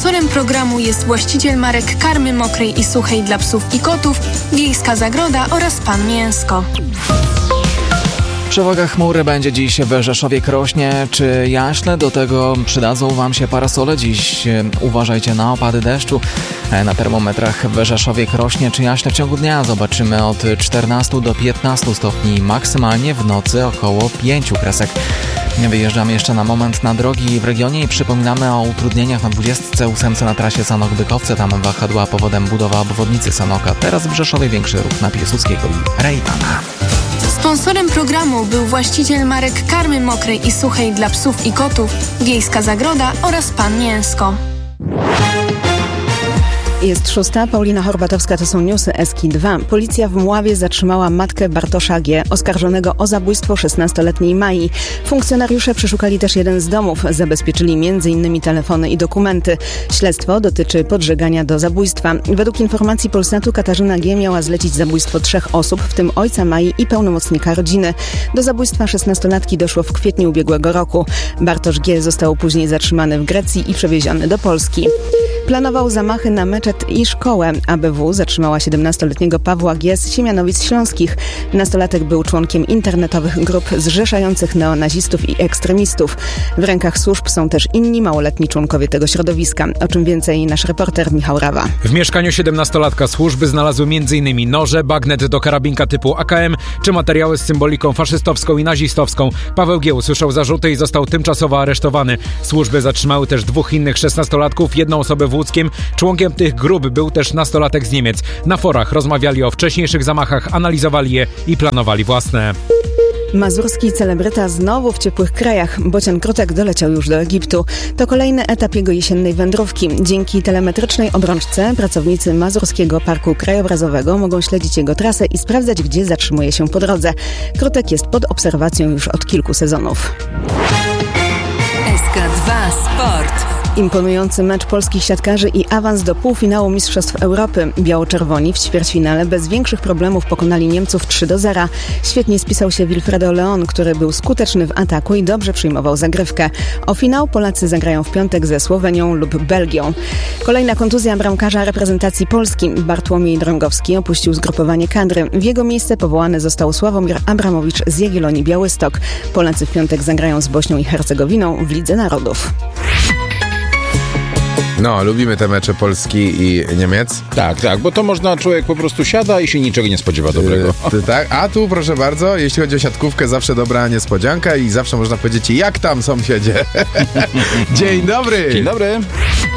Sponsorem programu jest właściciel marek karmy mokrej i suchej dla psów i kotów, Wiejska Zagroda oraz Pan Mięsko. Przewaga chmury będzie dziś w Rzeszowie-Krośnie czy Jaśle. Do tego przydadzą Wam się parasole. Dziś uważajcie na opady deszczu. Na termometrach w Rzeszowie-Krośnie czy Jaśle w ciągu dnia zobaczymy od 14 do 15 stopni maksymalnie, w nocy około 5 kresek. Wyjeżdżamy jeszcze na moment na drogi w regionie i przypominamy o utrudnieniach na 28 na trasie Sanok-Bykowce. Tam wahadła powodem budowa obwodnicy Sanoka. Teraz w Rzeszowie większy ruch na Piłsudskiego i Rejwana. Sponsorem programu był właściciel marek karmy mokrej i suchej dla psów i kotów, Wiejska Zagroda oraz Pan Mięsko. Jest 6. Paulina Horbatowska, to są newsy Eski 2. Policja w Mławie zatrzymała matkę Bartosza G., oskarżonego o zabójstwo 16-letniej Mai. Funkcjonariusze przeszukali też jeden z domów. Zabezpieczyli m.in. telefony i dokumenty. Śledztwo dotyczy podżegania do zabójstwa. Według informacji Polsatu Katarzyna G. miała zlecić zabójstwo 3 osób, w tym ojca Mai i pełnomocnika rodziny. Do zabójstwa 16-latki doszło w kwietniu ubiegłego roku. Bartosz G. został później zatrzymany w Grecji i przewieziony do Polski. Planował zamachy na meczet i szkołę. ABW zatrzymała 17-letniego Pawła G. z Siemianowic Śląskich. Nastolatek był członkiem internetowych grup zrzeszających neonazistów i ekstremistów. W rękach służb są też inni małoletni członkowie tego środowiska. O czym więcej nasz reporter Michał Rawa. W mieszkaniu 17-latka służby znalazły m.in. noże, bagnet do karabinka typu AKM czy materiały z symboliką faszystowską i nazistowską. Paweł G. usłyszał zarzuty i został tymczasowo aresztowany. Służby zatrzymały też 2 innych 16-latków, jedną osobę w Łódzkiem. Członkiem tych grup był też nastolatek z Niemiec. Na forach rozmawiali o wcześniejszych zamachach, analizowali je i planowali własne. Mazurski celebryta znowu w ciepłych krajach. Bocian Krutek doleciał już do Egiptu. To kolejny etap jego jesiennej wędrówki. Dzięki telemetrycznej obrączce pracownicy Mazurskiego Parku Krajobrazowego mogą śledzić jego trasę i sprawdzać, gdzie zatrzymuje się po drodze. Krutek jest pod obserwacją już od kilku sezonów. SK2 Sport. Imponujący mecz polskich siatkarzy i awans do półfinału Mistrzostw Europy. Biało-czerwoni w ćwierćfinale bez większych problemów pokonali Niemców 3-0. Świetnie spisał się Wilfredo Leon, który był skuteczny w ataku i dobrze przyjmował zagrywkę. O finał Polacy zagrają w piątek ze Słowenią lub Belgią. Kolejna kontuzja bramkarza reprezentacji Polski. Bartłomiej Drągowski opuścił zgrupowanie kadry. W jego miejsce powołany został Sławomir Abramowicz z Jagiellonii Białystok. Polacy w piątek zagrają z Bośnią i Hercegowiną w Lidze Narodów. No, lubimy te mecze Polski i Niemiec. Tak, bo to można, człowiek po prostu siada i się niczego nie spodziewa dobrego. Tak, a tu proszę bardzo, jeśli chodzi o siatkówkę, zawsze dobra niespodzianka i zawsze można powiedzieć, jak tam sąsiedzie. Dzień dobry! Dzień dobry!